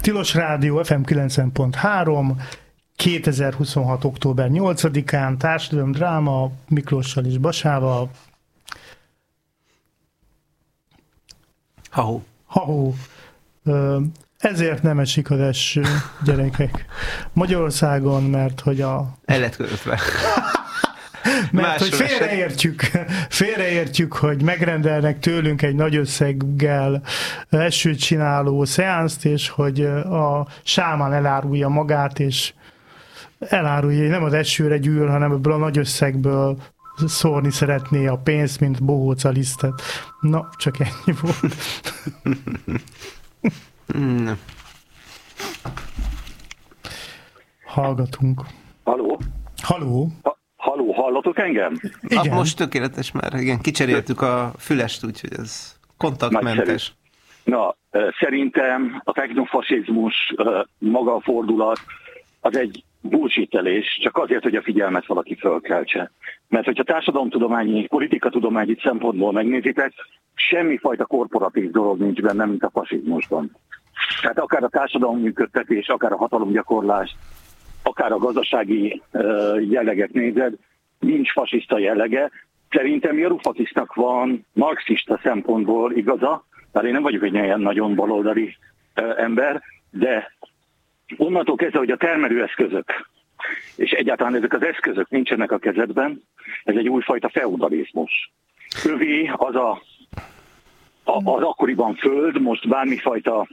Tilos Rádió FM 90.3, 2026. október 8-án, társadalomdráma Miklóssal és Basával. Ha-hó. Ezért nem esik az eső, gyerekek. Magyarországon, mert hogy el lett költve. Mert hogy félreértjük, hogy megrendelnek tőlünk egy nagy összeggel esőt csináló szeánszt, és hogy a sámán elárulja magát, és elárulja, hogy nem az esőre gyűl, hanem ebből a nagy összegből szórni szeretné a pénzt, mint bohóc a lisztet. Na, csak ennyi volt. Hallgatunk. Halló, hallatok engem? Igen. Most tökéletes már, igen, kicseréltük a fülest, úgyhogy ez kontaktmentes. Na, szerintem a technofasizmus maga a fordulat az egy bullshitelés, csak azért, hogy a figyelmet valaki fölkeltse. Mert hogyha társadalomtudományi, politikatudományi szempontból megnézitek, semmifajta korporatív dolog nincs benne, mint a fasizmusban. Tehát akár a társadalom működtetés, akár a hatalomgyakorlás, akár a gazdasági jelleget nézed, nincs fasiszta jellege. Szerintem Varoufakisnak van marxista szempontból igaza, mert én nem vagyok egy ilyen nagyon baloldali ember, de onnantól kezdve, hogy a termelőeszközök, és egyáltalán ezek az eszközök nincsenek a kezedben, ez egy újfajta feudalizmus. Övé az az akkoriban föld, most bármifajta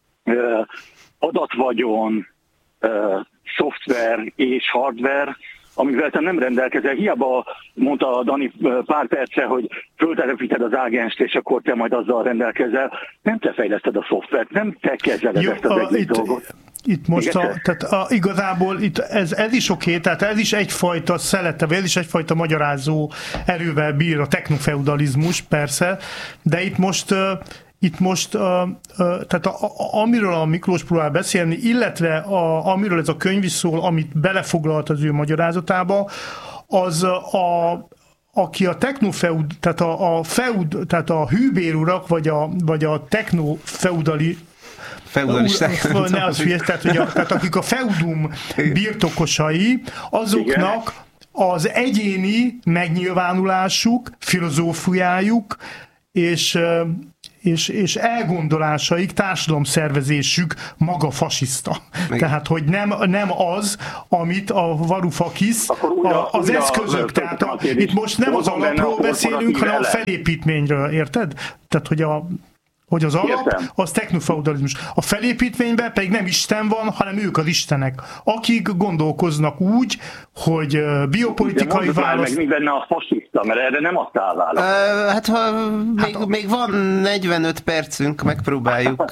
adatvagyon, szoftver és hardware, amivel te nem rendelkezel. Hiába mondta Dani pár perce, hogy föltelepíted az ágenst, és akkor te majd azzal rendelkezel. Nem te fejleszted a szoftvert, nem te kezeled ezt az egész dolgot. Itt most igazából itt ez is oké, tehát ez is egyfajta szelete, vagy ez is egyfajta magyarázó erővel bír a technofeudalizmus, persze, de itt most tehát amiről a Miklós próbál beszélni, illetve amiről ez a könyv is szól, amit belefoglalt az ő magyarázatába, az aki a tehát a hűbérurak, vagy a technofeudali tehát akik a feudum birtokosai, azoknak az egyéni megnyilvánulásuk, filozófiájuk és elgondolásaik, társadalomszervezésük maga fasiszta. Tehát, hogy nem az, amit a Varoufakis, az eszközök, tehát itt most nem az alapról beszélünk, hanem a felépítményről, érted? Tehát, hogy az alap, az technofeudalizmus. A felépítményben pedig nem Isten van, hanem ők az istenek, akik gondolkoznak úgy, hogy biopolitikai választ... meg mi benne a fasiszta, mert erre nem adtál választ. Még van 45 percünk, megpróbáljuk.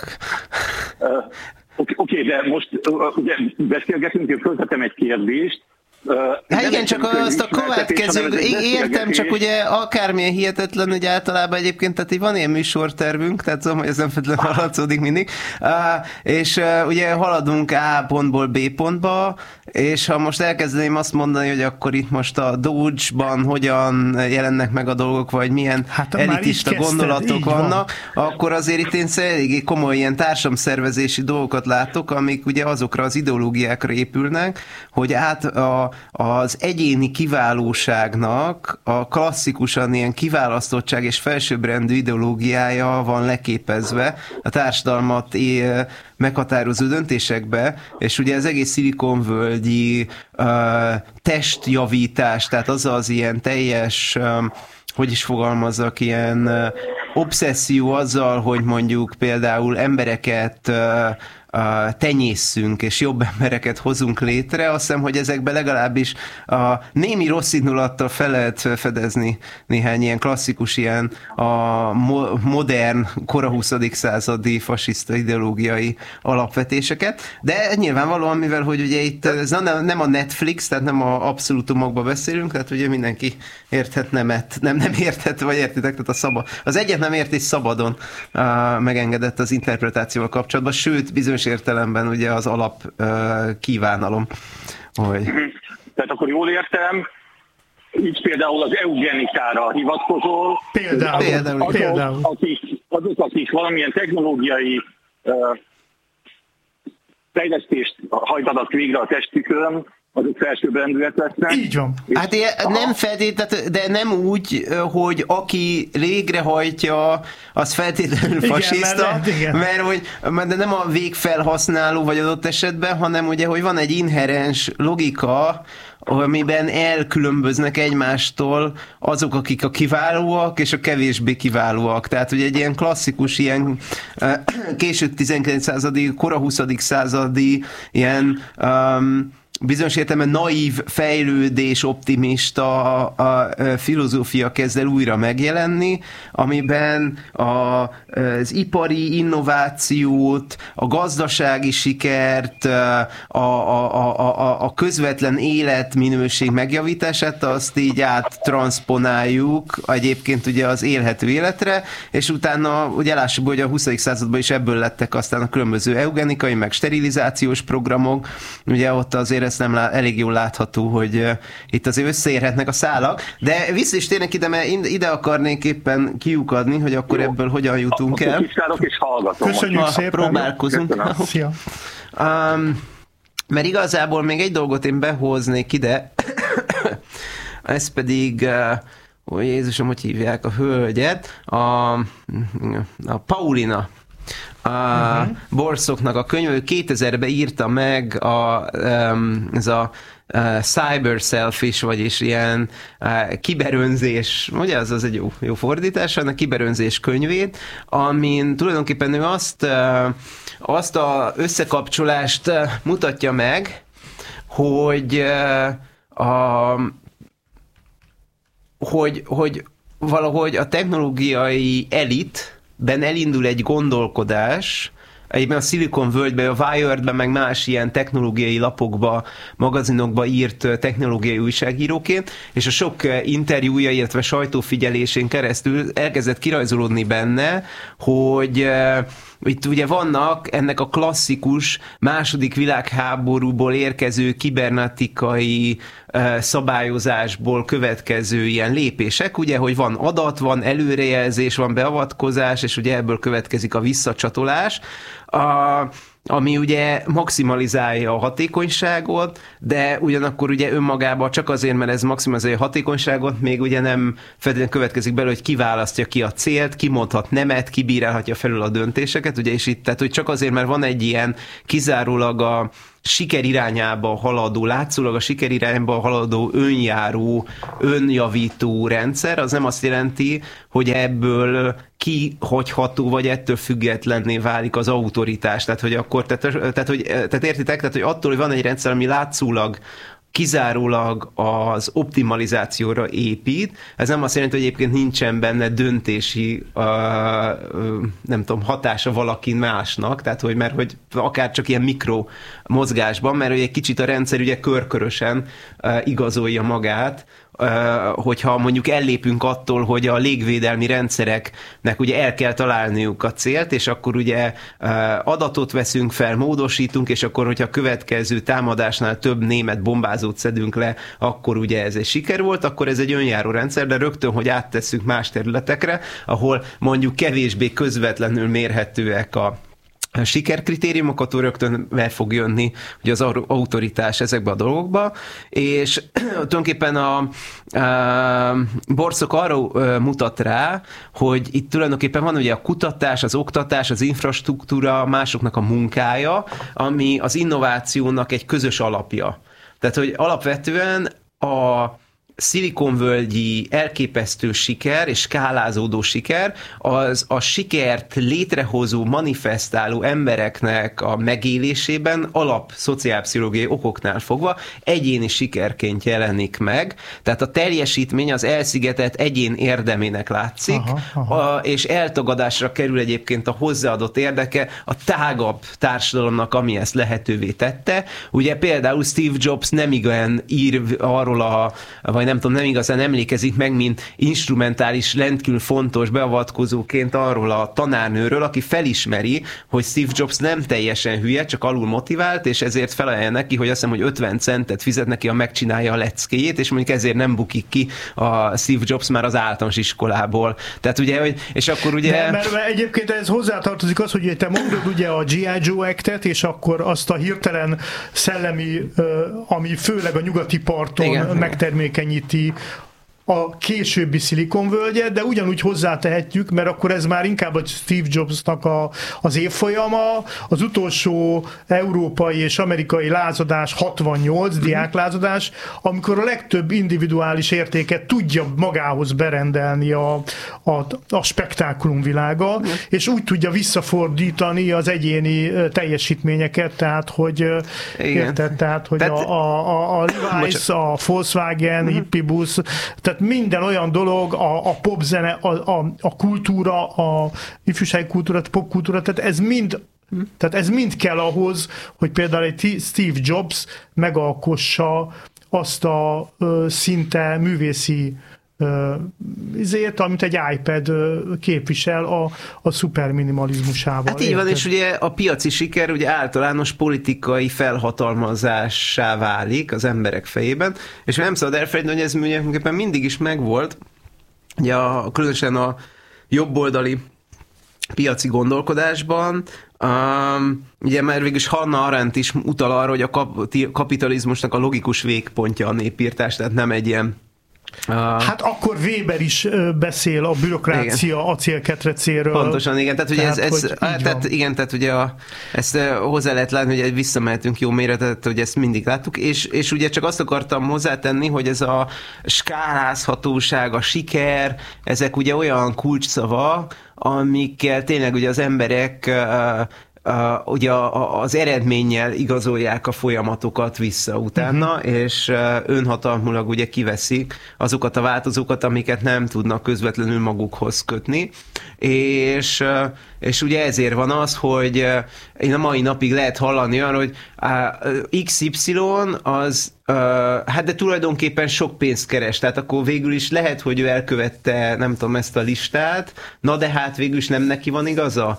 Oké, de most ugye beszélgetünk, én föltettem egy kérdést. Hát igen, csak azt a következő, értem, csak ugye akármilyen hihetetlen, hogy általában egyébként, tehát így van ilyen műsortervünk, tehát tudom, hogy ez nem feltétlenül hallatszódik mindig, és ugye haladunk A pontból B pontba, és ha most elkezdeném azt mondani, hogy akkor itt most a Doge-ban hogyan jelennek meg a dolgok, vagy milyen elitista gondolatok vannak, akkor azért itt én eléggé komoly ilyen társadalomszervezési dolgokat látok, amik ugye azokra az ideológiákra épülnek, hogy az egyéni kiválóságnak a klasszikusan ilyen kiválasztottság és felsőbbrendű ideológiája van leképezve a társadalmat meghatározó döntésekbe, és ugye az egész szilikonvölgyi testjavítás, tehát az ilyen teljes, hogy is fogalmazzak, ilyen obszesszió azzal, hogy mondjuk például embereket tenyészünk, és jobb embereket hozunk létre, azt hiszem, hogy ezekben legalábbis a némi rossz indulattal fel lehet fedezni néhány ilyen klasszikus, ilyen a modern, kora 20. századi fasiszta ideológiai alapvetéseket, de nyilvánvalóan, mivel hogy ugye itt ez nem a Netflix, tehát nem a abszolútumokba beszélünk, tehát ugye mindenki érthet nemet, nem érthet, vagy értitek, tehát az egyet nem ért és szabadon megengedett az interpretációval kapcsolatban, sőt, bizonyos értelemben ugye az alap kívánalom. Hogy... Tehát akkor jól értem, így például az eugenikára hivatkozol. Például. Azok, akik valamilyen technológiai fejlesztést hajtanak végre a testükön, azok felsőbbrendűek lesznek. Így van. Hát nem feltétlenül, de nem úgy, hogy aki végrehajtja, az feltétlenül fasiszta, mert nem a végfelhasználó vagy adott esetben, hanem ugye, hogy van egy inherens logika, amiben elkülönböznek egymástól azok, akik a kiválóak, és a kevésbé kiválóak. Tehát ugye egy ilyen klasszikus, ilyen késő 19. századi, kora 20. századi ilyen bizonyos értelemben naív, fejlődés, optimista a filozófia kezd el újra megjelenni, amiben az ipari innovációt, a gazdasági sikert, a közvetlen életminőség megjavítását, azt így áttranszponáljuk egyébként ugye az élhető életre, és utána ugye lássuk, hogy a 20. században is ebből lettek aztán a különböző eugenikai, meg sterilizációs programok, ugye ott azért ez nem elég jól látható, hogy itt azért összeérhetnek a szálak, de vissza is térnek ide, mert ide akarnék éppen kiukadni, hogy akkor ebből hogyan jutunk el. És hallgatom. Köszönjük szépen. Próbálkozunk. Szia. Mert igazából még egy dolgot én behoznék ide, ez pedig, ó Jézusom, hogy hívják a hölgyet, a Paulina. Borszoknak a könyv, ő 2000-ben írta meg ez a cyber selfish, vagyis ilyen kiberönzés, ugye az egy jó fordítás, a kiberönzés könyvét, amin tulajdonképpen ő azt a összekapcsolást mutatja meg, hogy hogy valahogy a technológiai elitben elindul egy gondolkodás, egyben a Silicon völgyben, a Wired-ben, meg más ilyen technológiai lapokba, magazinokba írt technológiai újságíróként, és a sok interjúja, illetve sajtófigyelésén keresztül elkezdett kirajzolódni benne, hogy itt ugye vannak ennek a klasszikus második világháborúból érkező kibernetikai szabályozásból következő ilyen lépések, ugye, hogy van adat, van előrejelzés, van beavatkozás, és ugye ebből következik a visszacsatolás, ami ugye maximalizálja a hatékonyságot, de ugyanakkor ugye önmagában csak azért, mert ez maximalizálja a hatékonyságot, még ugye nem feltétlenül következik belőle, hogy kiválasztja ki a célt, kimondhat nemet, kibírálhatja felül a döntéseket, ugye, és itt, tehát, hogy csak azért, mert van egy ilyen kizárólag a siker irányába haladó, látszólag a siker irányába haladó önjáró, önjavító rendszer, az nem azt jelenti, hogy ebből kihagyható, vagy ettől függetlenné válik az autoritás. Tehát, hogy akkor, tehát értitek? Tehát, hogy attól, hogy van egy rendszer, ami látszólag kizárólag az optimalizációra épít, ez nem azt jelenti, hogy egyébként nincsen benne döntési nem tudom, hatása valakin másnak, tehát hogy mert hogy akár csak ilyen mikro mozgásban, mert hogy egy kicsit a rendszer ugye körkörösen igazolja magát, hogyha mondjuk ellépünk attól, hogy a légvédelmi rendszereknek ugye el kell találniuk a célt, és akkor ugye adatot veszünk fel, módosítunk, és akkor, hogyha a következő támadásnál több német bombázót szedünk le, akkor ugye ez egy siker volt, akkor ez egy önjáró rendszer, de rögtön, hogy áttesszük más területekre, ahol mondjuk kevésbé közvetlenül mérhetőek a sikerkritériumokat, rögtön el fog jönni ugye az autoritás ezekbe a dolgokba, és tulajdonképpen a Borszok arra mutat rá, hogy itt tulajdonképpen van ugye a kutatás, az oktatás, az infrastruktúra, másoknak a munkája, ami az innovációnak egy közös alapja. Tehát, hogy alapvetően a szilikonvölgyi elképesztő siker és skálázódó siker, az a sikert létrehozó, manifestáló embereknek a megélésében szociálpszichológiai okoknál fogva egyéni sikerként jelenik meg. Tehát a teljesítmény az elszigetelt egyén érdemének látszik, és eltagadásra kerül egyébként a hozzáadott érdeke a tágabb társadalomnak, ami ezt lehetővé tette. Ugye például Steve Jobs nem igen ír arról vagy nem tudom, nem igazán emlékezik meg, mint instrumentális, rendkívül fontos beavatkozóként arról a tanárnőről, aki felismeri, hogy Steve Jobs nem teljesen hülye, csak alul motivált, és ezért felajánlja neki, hogy azt hiszem, hogy 50 centet fizet neki, ha megcsinálja a leckéjét, és mondjuk ezért nem bukik ki a Steve Jobs már az általános iskolából. Tehát ugye, hogy, és akkor ugye... De, mert egyébként ez hozzátartozik az, hogy te mondod ugye a G.I. Joe Act-et, és akkor azt a hirtelen szellemi, ami főleg a nyugati parton igen, megtermékenyíti a későbbi szilikonvölgyet, de ugyanúgy hozzátehetjük, mert akkor ez már inkább a Steve Jobsnak az évfolyama, az utolsó európai és amerikai lázadás 68, diáklázadás, amikor a legtöbb individuális értéket tudja magához berendelni a spektákulum világa, és úgy tudja visszafordítani az egyéni teljesítményeket, tehát hogy érted, tehát hogy a Levi's, a Volkswagen, Hippibus, tehát minden olyan dolog, a popzene, a kultúra, a ifjúsági kultúra, a popkultúra, tehát ez mind kell ahhoz, hogy például egy Steve Jobs megalkossa azt a szinte művészi amit egy iPad képvisel a szuperminimalizmusával. Hát így van, és ugye a piaci siker ugye általános politikai felhatalmazássá válik az emberek fejében, és nem szabad elfelejteni, hogy ez mindenképpen mindig is megvolt, ugye különösen a jobboldali piaci gondolkodásban, ugye már végülis Hannah Arendt is utal arra, hogy a kapitalizmusnak a logikus végpontja a népírtás, tehát nem egy ilyen hát akkor Weber is beszél a bürokrácia acélketrecéről. Pontosan, igen. Tehát ugye ezt hozzá lehet látni, hogy visszamehetünk jó méretet, hogy ezt mindig láttuk, és ugye csak azt akartam hozzátenni, hogy ez a skálázhatóság, a siker, ezek ugye olyan kulcsszavak, amikkel tényleg ugye az emberek ugye az eredménnyel igazolják a folyamatokat vissza utána, és önhatalmulag ugye kiveszik azokat a változókat, amiket nem tudnak közvetlenül magukhoz kötni, és ugye ezért van az, hogy én a mai napig lehet hallani olyan, hogy XY az hát de tulajdonképpen sok pénzt keres, tehát akkor végül is lehet, hogy ő elkövette, nem tudom, ezt a listát, na de hát végül is nem neki van igaza.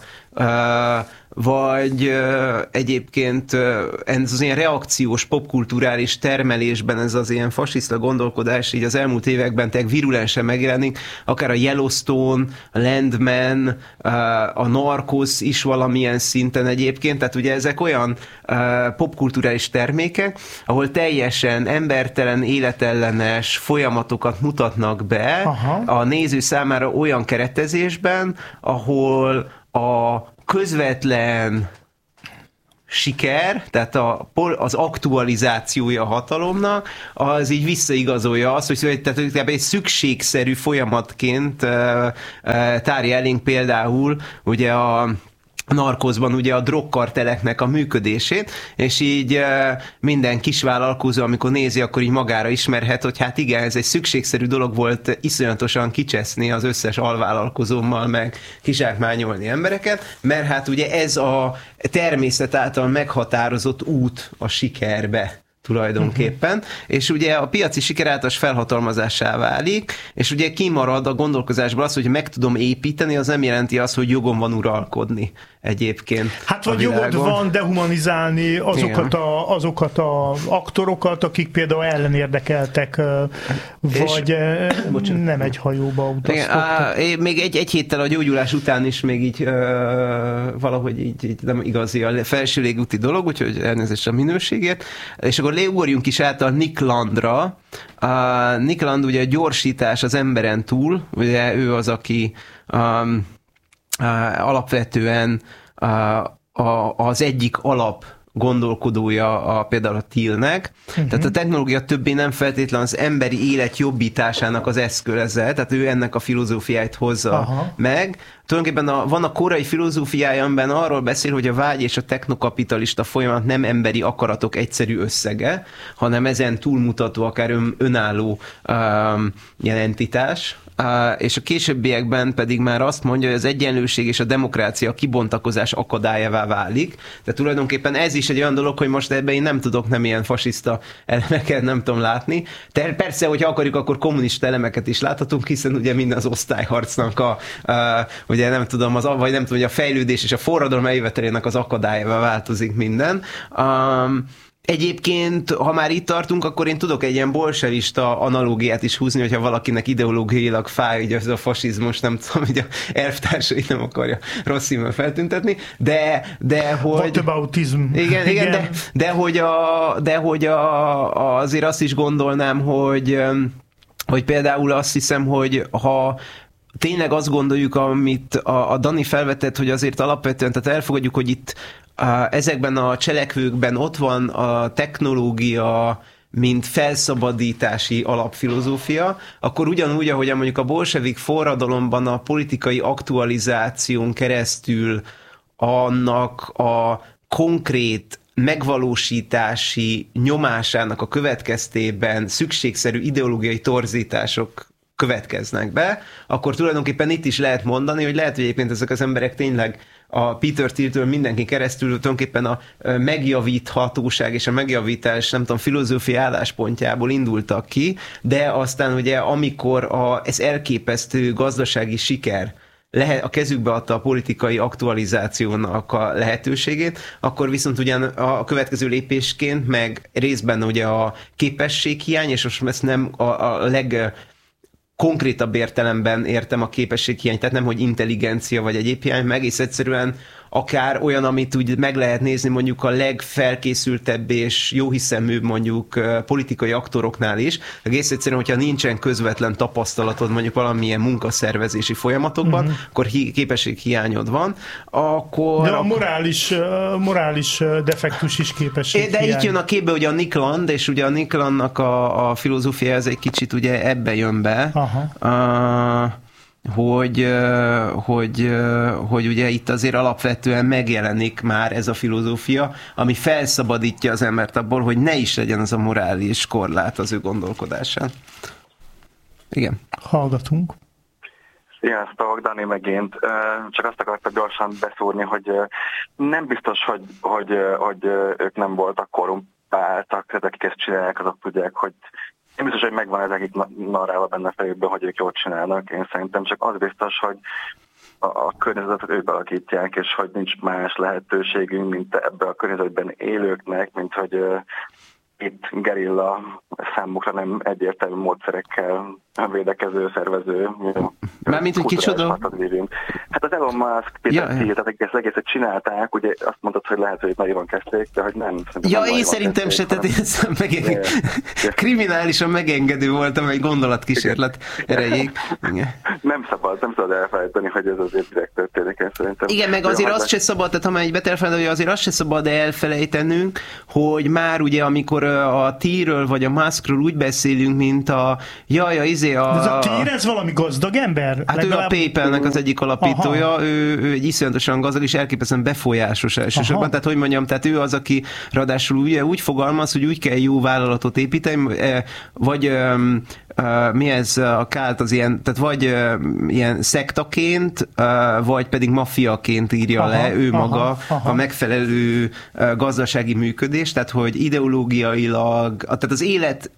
Vagy egyébként ez az ilyen reakciós popkulturális termelésben ez az ilyen fasiszta gondolkodás így az elmúlt években tényleg virulensen megjelenik, akár a Yellowstone, a Landman, a Narcos is valamilyen szinten egyébként, tehát ugye ezek olyan popkulturális termékek, ahol teljesen embertelen, életellenes folyamatokat mutatnak be a néző számára olyan keretezésben, ahol a közvetlen siker, tehát az aktualizációja a hatalomnak, az így visszaigazolja azt, hogy tehát egy szükségszerű folyamatként tárja elénk például ugye a Narcosban ugye a drogkarteleknek a működését, és így minden kisvállalkozó, amikor nézi, akkor így magára ismerhet, hogy hát igen, ez egy szükségszerű dolog volt iszonyatosan kicseszni az összes alvállalkozómmal, meg kizsákmányolni embereket, mert hát ugye ez a természet által meghatározott út a sikerbe tulajdonképpen, és ugye a piaci siker általános felhatalmazássá válik, és ugye kimarad a gondolkozásból az, hogy meg tudom építeni, az nem jelenti azt, hogy jogom van uralkodni egyébként. Hát vagy jogod van dehumanizálni azokat a aktorokat, akik például ellenérdekeltek, vagy nem egy hajóba utaztak. Még egy héttel a gyógyulás után is még így valahogy így nem igazi a felső légúti dolog, úgyhogy elnézést a minőségért, és akkor leugorjunk is át a Nick Landra. Nick Land ugye a gyorsítás az emberen túl, ugye ő az, aki alapvetően az egyik alap gondolkodója például a Thielnek. Tehát a technológia többé nem feltétlenül az emberi élet jobbításának az eszköze, tehát ő ennek a filozófiáit hozza meg. Tulajdonképpen van a korai filozófiája, amiben arról beszél, hogy a vágy és a technokapitalista folyamat nem emberi akaratok egyszerű összege, hanem ezen túlmutató, akár önálló ilyen entitás. és a későbbiekben pedig már azt mondja, hogy az egyenlőség és a demokrácia kibontakozás akadályává válik. De tulajdonképpen ez is egy olyan dolog, hogy most ebben én nem tudok nem ilyen fasiszta elemeket nem tudom látni. De persze, hogyha akarjuk, akkor kommunista elemeket is láthatunk, hiszen ugye minden az osztályharcnak ugye nem tudom, vagy nem tudom, hogy a fejlődés és a forradalom eljövetelének az akadályává változik minden. Egyébként, ha már itt tartunk, akkor én tudok egy ilyen bolsevista analógiát is húzni, hogyha valakinek ideológiailag fáj, hogy az a fasizmus, nem tudom, hogy a elvtársait nem akarja rossz színben feltüntetni, de hogy... Whataboutism. Igen. De hogy azért azt is gondolnám, hogy például azt hiszem, hogy ha tényleg azt gondoljuk, amit a Dani felvetett, hogy azért alapvetően, tehát elfogadjuk, hogy itt ezekben a cselekvőkben ott van a technológia, mint felszabadítási alapfilozófia, akkor ugyanúgy, ahogy mondjuk a bolsevik forradalomban a politikai aktualizáción keresztül annak a konkrét megvalósítási nyomásának a következtében szükségszerű ideológiai torzítások következnek be, akkor tulajdonképpen itt is lehet mondani, hogy lehet, hogy egyébként ezek az emberek tényleg a Peter Thiel-től mindenki keresztül tulajdonképpen a megjavíthatóság és a megjavítás, nem tudom, filozófiai álláspontjából indultak ki, de aztán ugye amikor ez elképesztő gazdasági siker a kezükbe adta a politikai aktualizációnak a lehetőségét, akkor viszont ugyan a következő lépésként meg részben ugye a képességhiány, és most ezt nem a konkrétabb értelemben értem a képességhiányt, tehát nem, hogy intelligencia vagy egyéb hiány, meg egész egyszerűen akár olyan, amit úgy meg lehet nézni mondjuk a legfelkészültebb és jóhiszeműbb mondjuk politikai aktoroknál is. Egész egyszerűen, hogyha nincsen közvetlen tapasztalatod mondjuk valamilyen munkaszervezési folyamatokban, akkor képességhiányod van, akkor... De a morális defektus is képességhiány. De itt jön a képbe ugye a Nick Land, és ugye a Nick Landnak a filozófia ez egy kicsit ugye ebbe jön be. Hogy ugye itt azért alapvetően megjelenik már ez a filozófia, ami felszabadítja az embert abból, hogy ne is legyen az a morális korlát az ő gondolkodásán. Igen. Hallgatunk. Sziasztok, Dani megint. Csak azt akartam gyorsan beszúrni, hogy nem biztos, hogy ők nem voltak korrumpáltak, akik ezt csinálják, azok tudják, hogy én biztos, hogy megvan ezekik narrálva benne fejükben, hogy ők jól csinálnak. Én szerintem csak az biztos, hogy a környezetet ők alakítják, és hogy nincs más lehetőségünk, mint ebben a környezetben élőknek, mint hogy itt gerilla számukra nem egyértelmű módszerekkel védekező, szervező. Mármint, hogy kicsoda? Hát az Elon Musk, Peter Thiel, tehát ezt egészet csinálták, ugye azt mondtad, hogy lehet, hogy nagyban kezdték, de hogy nem. Ja, én szerintem se, tehát én kriminálisan megengedő voltam egy gondolatkísérlet erejéig. Nem szabad elfelejteni, hogy ez azért direkt történik, én szerintem. Igen, meg azért azt se szabad, tehát ha már egy betelfelejteni, hogy azért azt se szabad elfelejtenünk, hogy már ugye amikor a Thielről vagy a Muskról úgy beszélünk, mint a De ez a Thiel, ez valami gazdag ember? Hát legalább... ő a PayPal-nek az egyik alapítója, ő egy iszonyatosan gazdag és elképesztően befolyásos elsősorban. Tehát hogy mondjam, tehát ő az, aki ráadásul úgy fogalmaz, hogy úgy kell jó vállalatot építeni, vagy mi ez a kált az ilyen, tehát vagy ilyen szektaként, vagy pedig maffiaként írja le ő maga a megfelelő gazdasági működést, tehát hogy ideológiailag, tehát az élet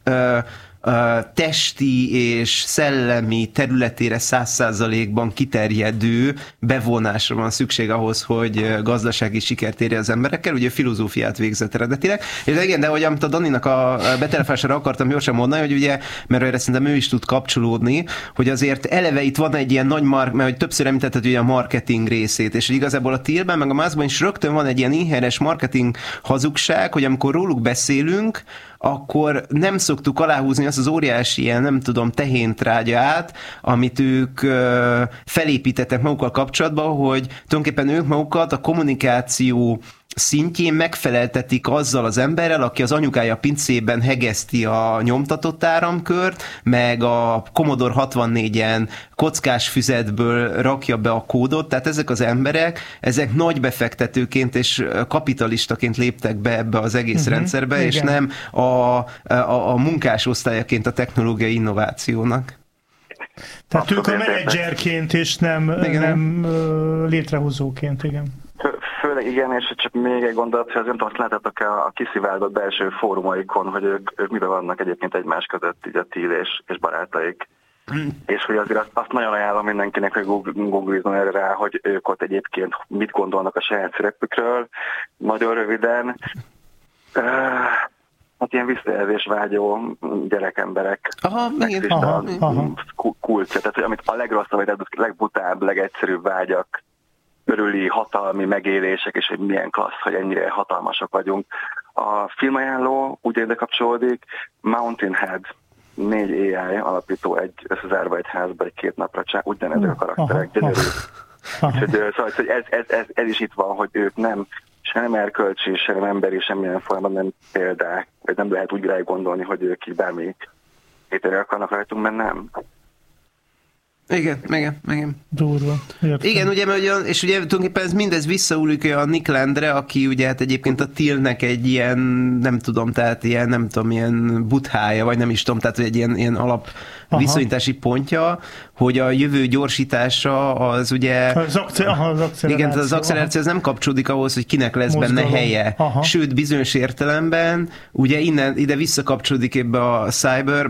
testi és szellemi területére 100%-ban kiterjedő bevonásra van szükség ahhoz, hogy gazdasági sikert érje az emberekkel, ugye filozófiát végzett eredetileg. És igen, de hogy amit a Daninak a betelefására akartam gyorsan mondani, hogy ugye, mert erre szerintem ő is tud kapcsolódni, hogy azért eleve itt van egy ilyen nagy mert hogy többször említetted ugye a marketing részét, és hogy igazából a Thielben meg a Muskban is rögtön van egy ilyen inheres marketing hazugság, hogy amikor róluk beszélünk, akkor nem szoktuk aláhúzni azt az óriási ilyen, nem tudom, tehéntrágyát, amit ők felépítettek magukkal kapcsolatban, hogy tulajdonképpen ők magukat a kommunikáció szintjén megfeleltetik azzal az emberrel, aki az anyukája pincében hegeszti a nyomtatott áramkört, meg a Commodore 64-en kockás füzetből rakja be a kódot, tehát ezek az emberek, ezek nagy befektetőként és kapitalistaként léptek be ebbe az egész rendszerbe, igen. És nem a munkásosztályaként a technológiai innovációnak. Tehát ők a menedzserként, és nem létrehozóként, igen. Főleg igen, és csak még egy gondolat, hogy azért azt látjátok a kiszivárgott belső fórumaikon, hogy ők miben vannak egyébként egymás között, így a Thiel és barátaik. És hogy azért azt nagyon ajánlom mindenkinek, hogy googlizzon erre rá, hogy ők ott egyébként mit gondolnak a saját szerepükről. Nagyon röviden. Hát ilyen visszajelzés vágyó gyerekemberek. Kultja. Tehát, hogy amit a legrosszabb, vagy a legbutább, legegyszerűbb vágyak, örüli hatalmi megélések, és hogy milyen klassz, hogy ennyire hatalmasak vagyunk. A filmajánló úgy ide kapcsolódik, Mountain Head, 4 AI alapító összezárva egy házba, egy 2 napra ugyanezek a karakterek, gyönyörű. Szóval, hogy ez is itt van, hogy ők nem erkölcsi, sem emberi, semmilyen formában nem példák, vagy nem lehet úgy rájuk gondolni, hogy ők így bármi hétére akarnak rajtunk, mert nem. Igen. Durva. Értem. Igen, ugye, és ugye tulajdonképpen ez mindez visszaúlik a Nick Landre, aki ugye hát egyébként a Thielnek egy ilyen, ilyen buthája, vagy nem is tudom, tehát egy ilyen alap viszonyítási pontja, hogy a jövő gyorsítása az ugye... Az acceleráció. Igen, az acceleráció az nem kapcsolódik ahhoz, hogy kinek lesz benne helye. Sőt, bizonyos értelemben ugye ide visszakapcsolódik ebbe a cyber,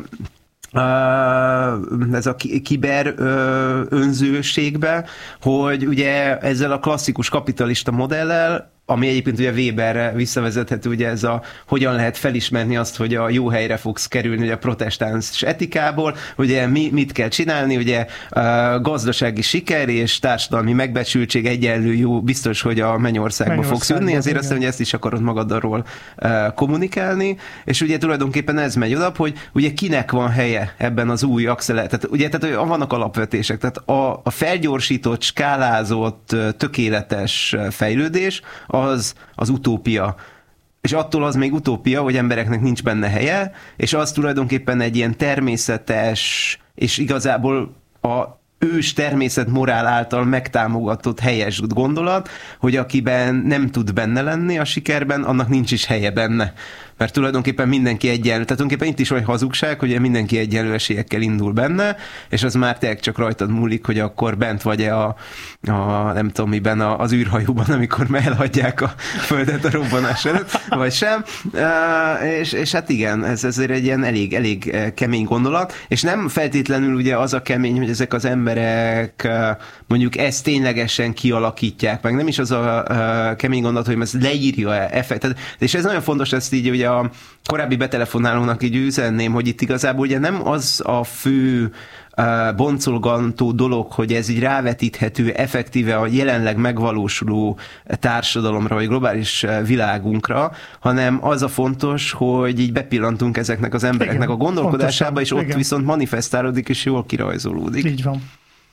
ez a kiber önzőségbe, hogy ugye ezzel a klasszikus kapitalista modellel, ami egyébként ugye Weberre visszavezethető, ugye ez a hogyan lehet felismerni azt, hogy a jó helyre fogsz kerülni ugye a protestáns etikából, ugye mit kell csinálni, ugye gazdasági siker és társadalmi megbecsültség egyenlő jó, biztos, hogy a mennyországba fogsz jutni, ezért aztán, hogy ezt is akarod magadról kommunikálni, és ugye tulajdonképpen ez megy oda, hogy ugye kinek van helye ebben az új tehát vannak alapvetések, tehát a felgyorsított, skálázott, tökéletes fejlődés, az utópia. És attól az még utópia, hogy embereknek nincs benne helye, és az tulajdonképpen egy ilyen természetes, és igazából a ős természetmorál által megtámogatott helyes gondolat, hogy akiben nem tud benne lenni a sikerben, annak nincs is helye benne. Mert tulajdonképpen mindenki egyenlő. Tehát tulajdonképpen itt is olyan hazugság, hogy mindenki egyenlő esélyekkel indul benne, és az már tényleg csak rajtad múlik, hogy akkor bent vagy-e a nem tudom miben, az űrhajóban, amikor elhagyják a Földet a robbanás előtt, vagy sem. És hát igen, ez azért egy ilyen elég kemény gondolat, és nem feltétlenül ugye az a kemény, hogy ezek az emberek mondjuk ezt ténylegesen kialakítják, meg nem is az a kemény gondolat, hogy ezt leírja effektet. És ez nagyon fontos, ezt így ugye a korábbi betelefonálónak így üzenném, hogy itt igazából ugye nem az a fő boncolgantó dolog, hogy ez így rávetíthető effektíve a jelenleg megvalósuló társadalomra, vagy globális világunkra, hanem az a fontos, hogy így bepillantunk ezeknek az embereknek a gondolkodásába, és ott viszont manifestálódik, és jól kirajzolódik. Így van.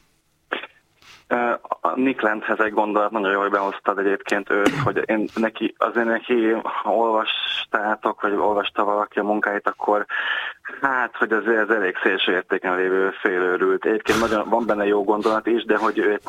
A Nick Landhez egy gondolat, nagyon jól behoztad egyébként őt, hogy neki, ha olvastátok, vagy olvasta valaki a munkáit, akkor hát, hogy azért ez elég szélső értéken lévő félőrült. Egyébként nagyon van benne jó gondolat is, de hogy ő egy